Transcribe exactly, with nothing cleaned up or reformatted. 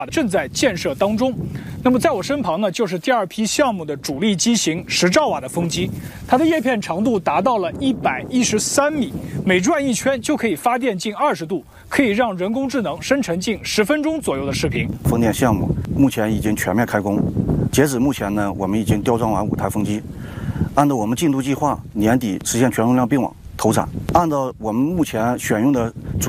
正在建设当中。那么在我身旁呢，就是第二批项目的主力机型十兆瓦的风机，它的叶片长度达到了一百一十三米，每转一圈就可以发电近二十度，可以让人工智能生成近十分钟左右的视频。 风电项目目前已经全面开工，截止目前呢，我们已经吊装完五台风机，按照我们进度计划，年底实现全容量并网投产。按照我们目前选用的主